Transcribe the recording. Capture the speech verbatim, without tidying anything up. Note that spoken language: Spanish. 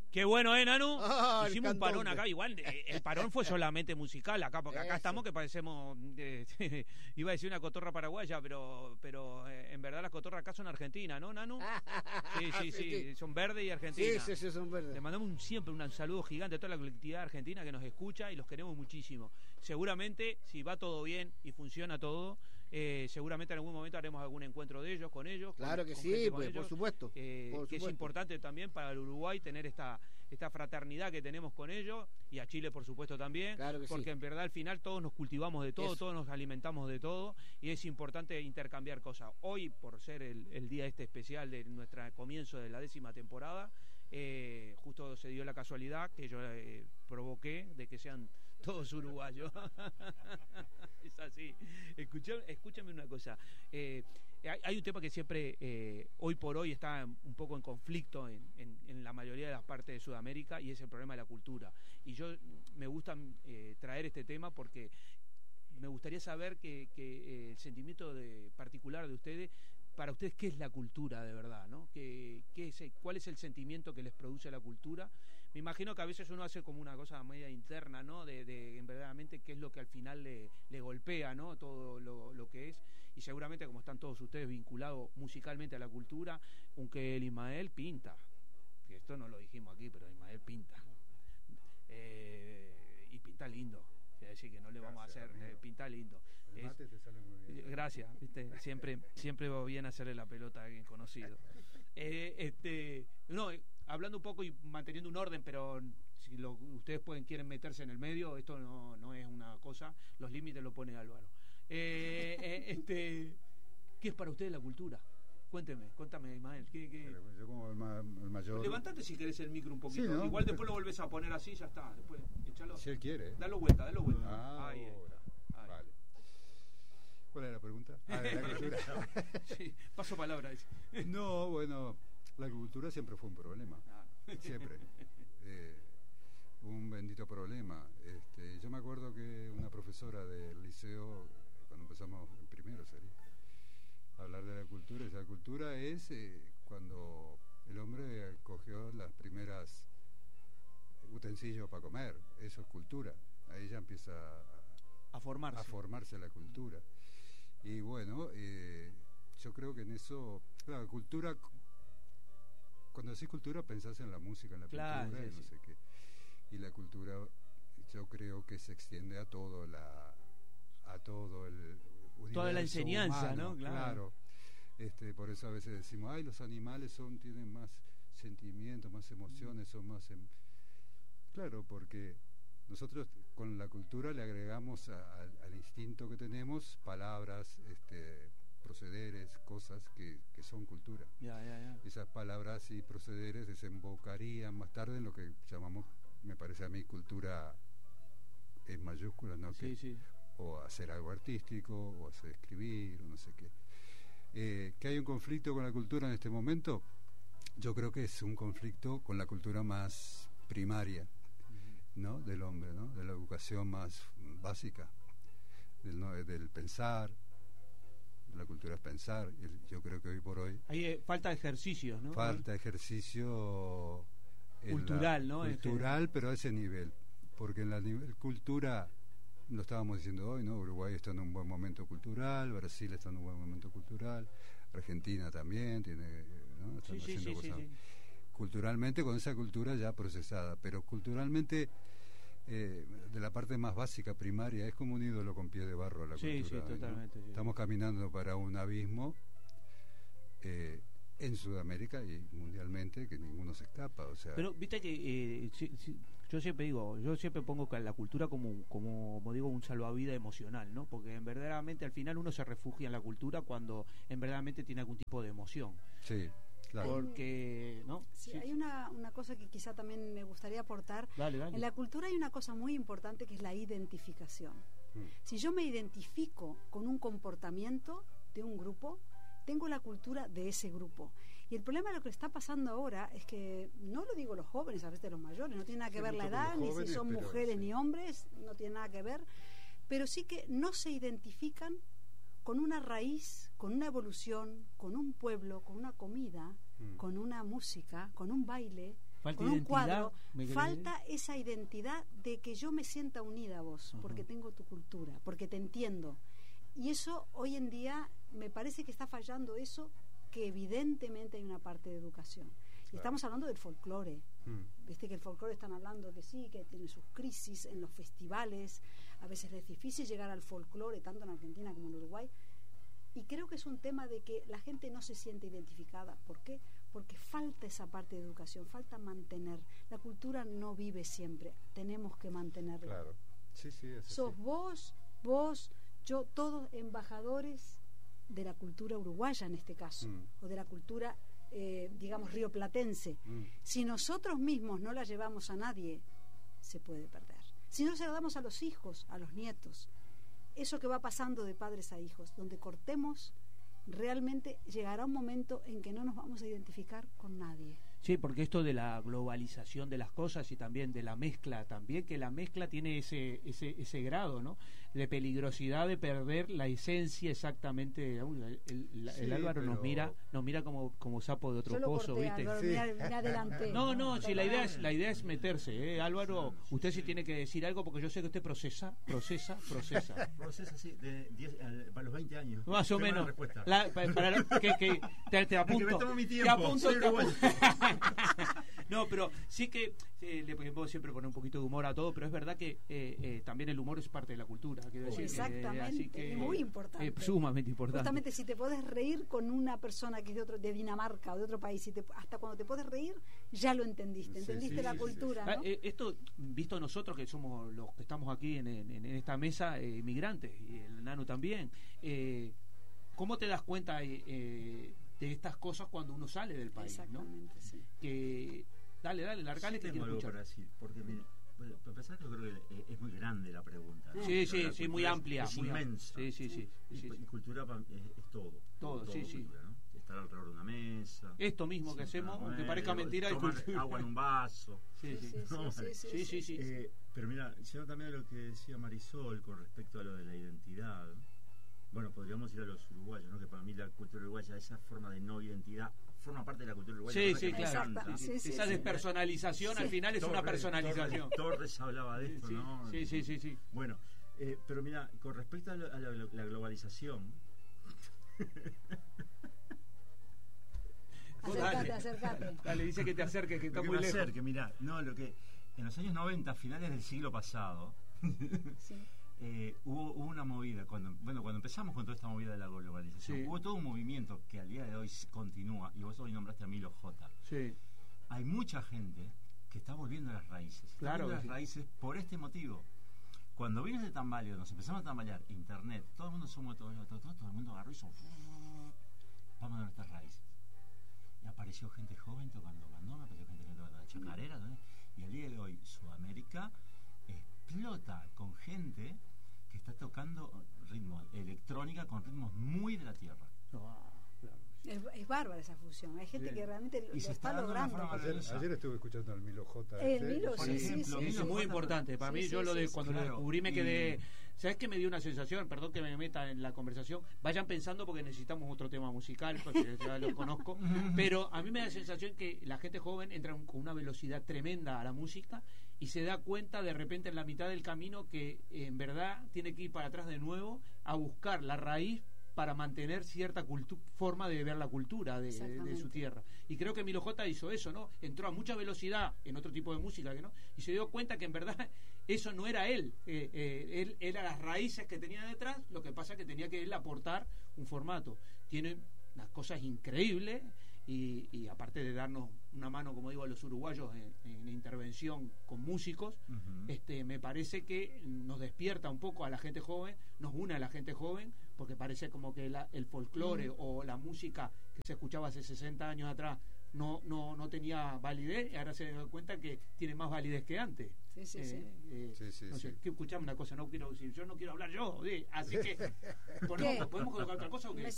Qué bueno, ¿eh, Nanu? Ah, Hicimos un parón acá, igual, eh, el parón fue solamente musical acá, porque acá Eso. estamos que parecemos, eh, iba a decir una cotorra paraguaya, pero pero eh, en verdad las cotorras acá son argentinas, ¿no, Nanu? Sí, sí, sí, sí, son verdes y argentinas. Sí, sí, sí, son verdes. Le mandamos un, siempre un saludo gigante a toda la colectividad argentina que nos escucha y los queremos muchísimo. Seguramente, si va todo bien y funciona todo, eh, seguramente en algún momento haremos algún encuentro de ellos, con ellos. Claro con, que con sí, gente, con pues, ellos, por supuesto. eh, por que supuesto. es importante también para el Uruguay tener esta esta fraternidad que tenemos con ellos, y a Chile por supuesto también, Claro que porque sí. en verdad al final todos nos cultivamos de todo, Eso. todos nos alimentamos de todo, y es importante intercambiar cosas. Hoy, por ser el, el día este especial de nuestro comienzo de la décima temporada, eh, justo se dio la casualidad que yo eh, provoqué de que sean todos uruguayos. Es así. Escuchame, escúchame una cosa. Eh, hay, hay un tema que siempre, eh, hoy por hoy, está un poco en conflicto en, en, en la mayoría de las partes de Sudamérica, y es el problema de la cultura. Y yo me gusta eh, traer este tema porque me gustaría saber que, que eh, el sentimiento de, particular de ustedes, para ustedes, ¿qué es la cultura de verdad, ¿no? ¿Qué, qué es, ¿Cuál es el sentimiento que les produce la cultura? Me imagino que a veces uno hace como una cosa media interna, ¿no? De, de en verdaderamente qué es lo que al final le, le golpea, ¿no? Todo lo, lo que es. Y seguramente, como están todos ustedes vinculados musicalmente a la cultura, aunque el Ismael pinta, que esto no lo dijimos aquí, pero Ismael pinta. Eh, y pinta lindo. Es decir, que no le vamos gracias, a hacer, eh, pinta lindo. El mate es, te sale muy bien. Gracias, ¿viste? Siempre, siempre va bien hacerle la pelota a alguien conocido. Eh, este, no, hablando un poco y manteniendo un orden, pero si lo, ustedes pueden quieren meterse en el medio, esto no, no es una cosa, los límites lo pone Álvaro. Eh, eh, este, ¿qué es para ustedes la cultura? Cuénteme, cuéntame, Ismael. ¿qué, qué? Yo como el, ma, el mayor... Levantate si querés el micro un poquito. Sí, ¿no? Igual después lo volvés a poner así, ya está. Después, échalo. Si él quiere. Dalo vuelta, dalo vuelta. Ah, ahí, ahora. Ahí. Vale. ¿Cuál era la pregunta? Ah, de la cultura. Sí, paso palabra. No, bueno, la cultura siempre fue un problema. Ah. Siempre. Eh, un bendito problema. Este, yo me acuerdo que una profesora del liceo, cuando empezamos en primero sería, hablar de la cultura, esa cultura es eh, cuando el hombre cogió las primeras utensilios para comer, eso es cultura, ahí ya empieza a, a formarse a formarse la cultura. Y bueno, eh, yo creo que en eso, claro, cultura, cuando decís cultura pensás en la música, en la claro, pintura, sí, y no sí. sé qué, y la cultura yo creo que se extiende a todo la a todo el toda la enseñanza, humano, ¿no? Claro. claro. Este, por eso a veces decimos, ay, los animales son tienen más sentimientos, más emociones, son más... Em... Claro, porque nosotros con la cultura le agregamos a, a, al instinto que tenemos palabras, este, procederes, cosas que, que son cultura. Ya, ya, ya. Esas palabras y procederes desembocarían más tarde en lo que llamamos, me parece a mí, cultura en mayúsculas, ¿no? Sí, que, sí. O hacer algo artístico, o hacer escribir, o no sé qué. Eh, ¿Que hay un conflicto con la cultura en este momento? Yo creo que es un conflicto con la cultura más primaria, uh-huh. ¿no? Del hombre, ¿no? De la educación más básica, del, ¿no? del pensar. La cultura es pensar. Yo creo que hoy por hoy hay eh, falta de ejercicios, ¿no? Falta ejercicio cultural, la, ¿no? Cultural, este... pero a ese nivel, porque en la nivel cultura, lo estábamos diciendo hoy, ¿no? Uruguay está en un buen momento cultural, Brasil está en un buen momento cultural, Argentina también tiene, ¿no? Están sí, haciendo sí, cosas sí, sí. culturalmente con esa cultura ya procesada, pero culturalmente eh, de la parte más básica, primaria, es como un ídolo con pie de barro la sí, cultura. Sí, totalmente. ¿no? Sí. Estamos caminando para un abismo eh, en Sudamérica y mundialmente que ninguno se escapa, o sea. Pero viste que eh, si, si, yo siempre digo, yo siempre pongo la cultura como, como, como digo, un salvavidas emocional, ¿no? Porque en verdaderamente al final uno se refugia en la cultura cuando en verdaderamente tiene algún tipo de emoción. Sí. Claro. Porque, ¿no? Sí, sí. Hay una, una cosa que quizá también me gustaría aportar. Dale, dale. En la cultura hay una cosa muy importante que es la identificación. Mm. Si yo me identifico con un comportamiento de un grupo, tengo la cultura de ese grupo. Y el problema de lo que está pasando ahora es que, no lo digo los jóvenes, a veces los mayores, no tiene nada que sí, ver la edad, jóvenes, ni si son pero, mujeres sí. ni hombres, no tiene nada que ver, pero sí que no se identifican con una raíz, con una evolución, con un pueblo, con una comida, mm. con una música, con un baile, falta con un cuadro, me falta esa identidad de que yo me sienta unida a vos, uh-huh. porque tengo tu cultura, porque te entiendo. Y eso hoy en día me parece que está fallando eso, que evidentemente hay una parte de educación. Y claro. estamos hablando del folclore. Mm. Viste que el folclore están hablando que sí, que tiene sus crisis en los festivales. A veces es difícil llegar al folclore, tanto en Argentina como en Uruguay. Y creo que es un tema de que la gente no se siente identificada. ¿Por qué? Porque falta esa parte de educación, falta mantener. La cultura no vive siempre, tenemos que mantenerla. Claro. Sí, sí, es Sos así. vos, vos, yo, todos embajadores de la cultura uruguaya en este caso, mm. o de la cultura, eh, digamos, rioplatense. Mm. Si nosotros mismos no la llevamos a nadie, se puede perder. Si no se la damos a los hijos, a los nietos, eso que va pasando de padres a hijos, donde cortemos, realmente llegará un momento en que no nos vamos a identificar con nadie. Sí, porque esto de la globalización de las cosas y también de la mezcla, también que la mezcla tiene ese ese ese grado, ¿no?, de peligrosidad de perder la esencia exactamente. Uy, el, el, sí, el Álvaro pero... nos mira nos mira como como sapo de otro Yo lo pozo, corté, ¿viste? Álvaro, Sí. me, me adelanté. No, no, si la idea es la idea es meterse, ¿eh? Álvaro, usted sí tiene que decir algo porque yo sé que usted procesa, procesa, procesa. Procesa, sí, de diez, para los veinte años. Más o menos. La, para, para, que, que te, te apunto. Que me tomo mi tiempo. Te apunto. Te apunto. No, pero sí que eh, le puedo siempre poner un poquito de humor a todo, pero es verdad que eh, eh, también el humor es parte de la cultura. Quiero decir, exactamente, eh, así que, muy importante. Eh, sumamente importante. Justamente si te podés reír con una persona que es de otro, de Dinamarca o de otro país, y te, hasta cuando te podés reír, ya lo entendiste, entendiste sí, sí, la sí, cultura. Sí, sí. ¿No? Eh, esto, visto nosotros que somos los que estamos aquí en, en, en esta mesa, eh, inmigrantes, y el Nano también, eh, ¿cómo te das cuenta eh, de estas cosas cuando uno sale del país? Exactamente, ¿no? Sí. Que dale, dale, largale, sí, que tengo algo escuchar. para decir, porque mire, para empezar yo creo que es muy grande la pregunta, ¿no? Sí, sí, sí, muy amplia, es, es muy inmensa. Sí, sí, sí. Y, sí, sí. y cultura es, es todo. Todo, todo sí, cultura, sí. ¿no? Estar alrededor de una mesa. Esto mismo que hacemos, aunque parezca mentira, tomar agua en un vaso. Sí, sí, sí. ¿no? sí, sí, sí, sí, sí. Eh, pero mira, sino también a lo que decía Marisol con respecto a lo de la identidad. Bueno, podríamos ir a los uruguayos, ¿no? Que para mí la cultura uruguaya, esa forma de no identidad, forma parte de la cultura uruguaya. Sí, sí, claro. Sí, sí, sí, esa sí, despersonalización sí. al final es Torres, una personalización. Torres, Torres hablaba de esto, sí, ¿no? Sí, sí, sí, sí. Bueno, eh, pero mira, con respecto a, lo, a la, la globalización. Acércate, acércate. Dale, dice que te acerques, que está muy me lejos. Acerque, mirá, no, lo que en los años noventa, finales del siglo pasado, sí. eh, hubo, hubo una movida, cuando bueno cuando empezamos con toda esta movida de la globalización, sí. hubo todo un movimiento que al día de hoy continúa, y vos hoy nombraste a Milo J. Sí. Hay mucha gente que está volviendo a las raíces, está claro volviendo a las sí. raíces por este motivo. Cuando vino ese tambaleo, nos empezamos a tambalear, internet, todo el mundo somos todo, todo, todo, todo el mundo agarró y hizo, vamos a nuestras raíces. Y apareció gente joven tocando bandón, apareció gente tocando chacarera, ¿no? Y al día de hoy Sudamérica explota con gente que está tocando ritmos electrónica con ritmos muy de la tierra. Oh, claro. Es, es bárbara esa fusión. Hay gente sí. que realmente lo está, está logrando. Ayer, ayer estuve escuchando al Milo J. El Milo, por sí, ejemplo, sí, sí, Milo sí. es muy importante. Para sí, mí, sí, yo lo de, cuando claro. lo descubrí me quedé. ¿Sabes qué me dio una sensación? Perdón que me meta en la conversación. Vayan pensando porque necesitamos otro tema musical, porque ya lo conozco. Pero a mí me da la sensación que la gente joven entra con una velocidad tremenda a la música y se da cuenta de repente en la mitad del camino que eh, en verdad tiene que ir para atrás de nuevo a buscar la raíz para mantener cierta forma de ver la cultura de, de, de su tierra. Y creo que Milo J hizo eso, ¿no? Entró a mucha velocidad en otro tipo de música, ¿no? Y se dio cuenta que en verdad eso no era él. Eh, eh, él era las raíces que tenía detrás, lo que pasa es que tenía que él aportar un formato. Tiene unas cosas increíbles y, y aparte de darnos una mano, como digo, a los uruguayos en, en intervención con músicos, uh-huh. este, me parece que nos despierta un poco a la gente joven, nos une a la gente joven, porque parece como que la, el folclore uh-huh. o la música que se escuchaba hace sesenta años atrás no no no tenía validez, y ahora se da cuenta que tiene más validez que antes. Sí, sí, eh, sí. Eh, sí, sí, no sé, sí. que escuchame una cosa, no quiero decir, yo no quiero hablar yo, ¿sí? Así que ponemos, podemos colocar otra cosa o qué.